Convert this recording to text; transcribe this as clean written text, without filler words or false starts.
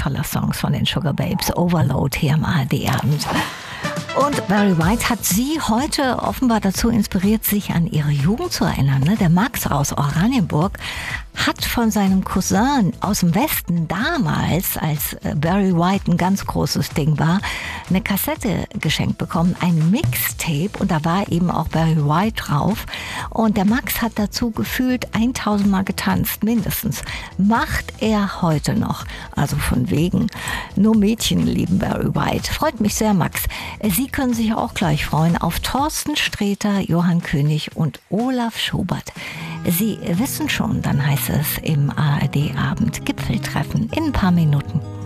toller Songs von den Sugar Babes. Overload hier am ARD-Abend. Und Barry White hat sie heute offenbar dazu inspiriert, sich an ihre Jugend zu erinnern. Der Max aus Oranienburg hat von seinem Cousin aus dem Westen damals, als Barry White ein ganz großes Ding war, eine Kassette geschenkt bekommen, ein Mixtape, und da war eben auch Barry White drauf. Und der Max hat dazu gefühlt 1000 Mal getanzt, mindestens. Macht er heute noch. Also von wegen, nur Mädchen lieben Barry White. Freut mich sehr, Max. Sie können sich auch gleich freuen auf Thorsten Sträter, Johann König und Olaf Schubert. Sie wissen schon, dann heißt es im ARD-Abend Gipfeltreffen in ein paar Minuten.